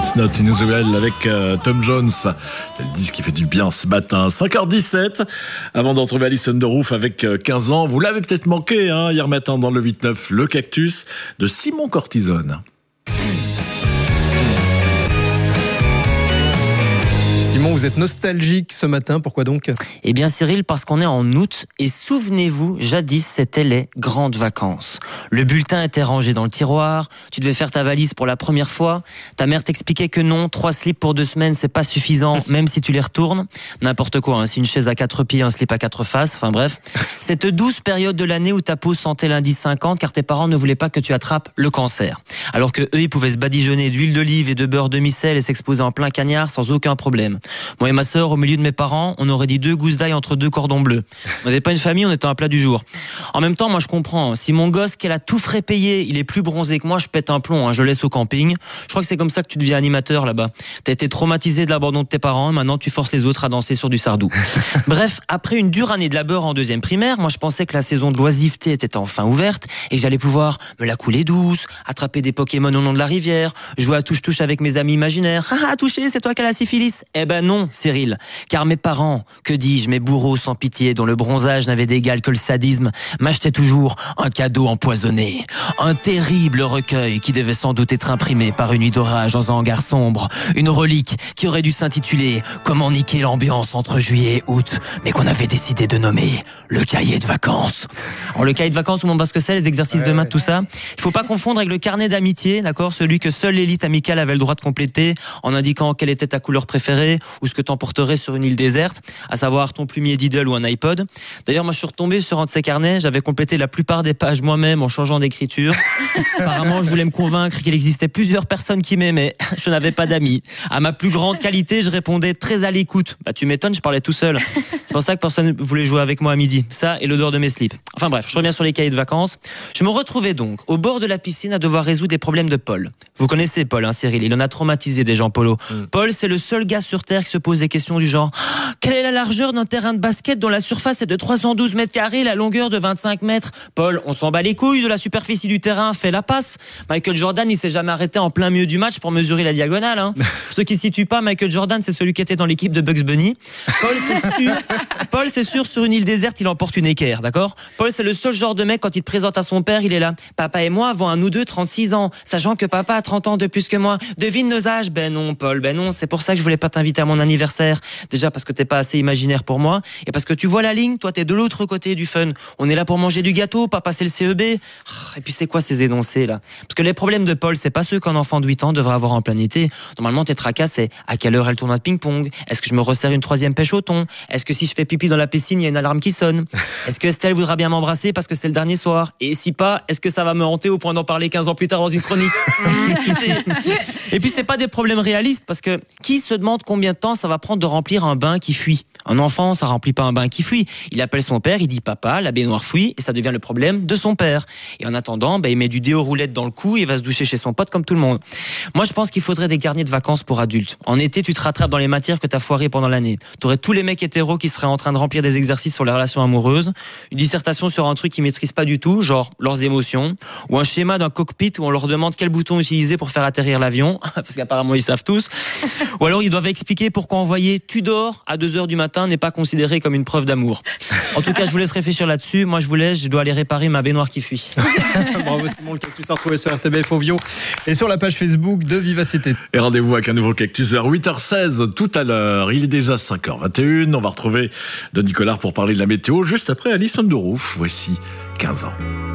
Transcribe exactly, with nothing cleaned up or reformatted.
It's Not Unusual avec euh, Tom Jones. C'est le disque qui fait du bien ce matin. cinq heures dix-sept. Avant de retrouver Alison Derouf avec euh, quinze ans. Vous l'avez peut-être manqué hein, hier matin dans le huit neuf. Le Cactus de Simon Cortisone. Simon, vous êtes nostalgique ce matin, pourquoi donc ? Eh bien Cyril, parce qu'on est en août et souvenez-vous, jadis c'était les grandes vacances. Le bulletin était rangé dans le tiroir, tu devais faire ta valise pour la première fois, ta mère t'expliquait que non, trois slips pour deux semaines c'est pas suffisant, même si tu les retournes. N'importe quoi, hein, c'est une chaise à quatre pieds, un slip à quatre faces, enfin bref. Cette douce période de l'année où ta peau sentait l'indice cinquante car tes parents ne voulaient pas que tu attrapes le cancer. Alors que eux, ils pouvaient se badigeonner d'huile d'olive et de beurre demi-sel et s'exposer en plein cagnard sans aucun problème. Moi et ma sœur, au milieu de mes parents, on aurait dit deux gousses d'ail entre deux cordons bleus. On n'était pas une famille, on était un plat du jour. En même temps, moi je comprends, si mon gosse qu'elle a tout frais payé, il est plus bronzé que moi, je pète un plomb, hein, je le laisse au camping. Je crois que c'est comme ça que tu deviens animateur là-bas. T'as été traumatisé de l'abandon de tes parents et maintenant tu forces les autres à danser sur du sardou. Bref, après une dure année de labeur en deuxième primaire, moi je pensais que la saison de l'oisiveté était enfin ouverte et que j'allais pouvoir me la couler douce, attraper des Pokémon au long de la rivière, jouer à touche-touche avec mes amis imaginaires. Ah ah, touché, c'est toi qui as la syphilis. Eh ben non, Cyril, car mes parents, que dis-je, mes bourreaux sans pitié dont le bronzage n'avait d'égal que le sadisme, m'achetaient toujours un cadeau empoisonné, un terrible recueil qui devait sans doute être imprimé par une nuit d'orage dans un hangar sombre, une relique qui aurait dû s'intituler « Comment niquer l'ambiance entre juillet et août », mais qu'on avait décidé de nommer le cahier de vacances. Alors, le cahier de vacances, tout le monde voit ce que c'est, les exercices ouais, de maths, tout ça. Il faut pas confondre avec le carnet d'amitié, d'accord, celui que seule l'élite amicale avait le droit de compléter en indiquant quelle était ta couleur préférée ou ce que t'emporterais sur une île déserte, à savoir ton plumier Diddle ou un iPod. D'ailleurs, moi, je suis retombé sur un de ces carnets, j'avais complété la plupart des pages moi-même en changeant d'écriture. Apparemment, je voulais me convaincre qu'il existait plusieurs personnes qui m'aimaient. Je n'avais pas d'amis. À ma plus grande qualité, je répondais très à l'écoute. Bah, tu m'étonnes, je parlais tout seul. C'est pour ça que personne ne voulait jouer avec moi à midi. Ça et l'odeur de mes slips. Enfin bref, je reviens sur les cahiers de vacances. Je me retrouvais donc au bord de la piscine à devoir résoudre des problèmes de Paul. Vous connaissez Paul, hein, Cyril, il en a traumatisé des gens, Polo. Mm. Paul, c'est le seul gars sur Terre qui se pose des questions du genre « Quelle est la largeur d'un terrain de basket dont la surface est de trois cent douze mètres carrés, la longueur de vingt-cinq mètres ?» Paul, on s'en bat les couilles de la superficie du terrain, fais la passe. Michael Jordan, il s'est jamais arrêté en plein milieu du match pour mesurer la diagonale. Hein. Pour ceux qui ne situent pas, Michael Jordan, c'est celui qui était dans l'équipe de Bugs Bunny. Paul, c'est sûr, Paul, c'est sûr, sur une île déserte, il emporte une équerre, d'accord ? Paul, c'est le seul genre de mec, quand il te présente à son père, il est là. « Papa et moi avons un nous deux trente-six ans, sachant que papa a trente ans de plus que moi. Devine nos âges ?» Ben non, Paul, ben non, c'est pour ça que je voulais pas t'inviter à mon anniversaire. Déjà parce que t'es pas assez imaginaire pour moi, et parce que tu vois la ligne, toi t'es de l'autre côté du fun. On est là pour manger du gâteau, pas passer le C E B. Et puis c'est quoi ces énoncés là ? Parce que les problèmes de Paul, c'est pas ceux qu'un enfant de huit ans devrait avoir en plein été. Normalement tes tracas, c'est à quelle heure est le tournoi de ping-pong ? Est-ce que je me resserre une troisième pêche au thon ? Est-ce que si je fais pipi dans la piscine, il y a une alarme qui sonne ? Est-ce que Estelle voudra bien m'embrasser parce que c'est le dernier soir ? Et si pas, est-ce que ça va me hanter au point d'en parler quinze ans plus tard dans une chronique ? Et puis c'est pas des problèmes réalistes, parce que qui se demande combien de temps ça va prendre de remplir un bain qui fuit ? Un enfant, ça remplit pas un bain qui fuit. Il appelle son père, il dit papa, la baignoire fuit, et ça devient le problème de son père. Et en attendant, bah, il met du déo roulette dans le cou et il va se doucher chez son pote comme tout le monde. Moi, je pense qu'il faudrait des carnets de vacances pour adultes. En été, tu te rattrapes dans les matières que t'as foirées pendant l'année. T'aurais tous les mecs hétéros qui seraient en train de remplir des exercices sur les relations amoureuses, une dissertation sur un truc qu'ils maîtrisent pas du tout, genre leurs émotions, ou un schéma d'un cockpit où on leur demande quel bouton utiliser pour faire atterrir l'avion, parce qu'apparemment ils savent tous. Ou alors ils doivent expliquer pourquoi envoyer « tu dors » à deux heures du matin n'est pas considéré comme une preuve d'amour. En tout cas, je vous laisse réfléchir là-dessus. Moi, je vous laisse, je dois aller réparer ma baignoire qui fuit. Bravo Simon, le Cactus à retrouver sur R T B F Ovio et sur la page Facebook de Vivacité. Et rendez-vous avec un nouveau Cactus vers huit heures seize tout à l'heure. Il est déjà cinq heures vingt et une. On va retrouver Denis Collard pour parler de la météo juste après Alison Derouf. Voici quinze ans.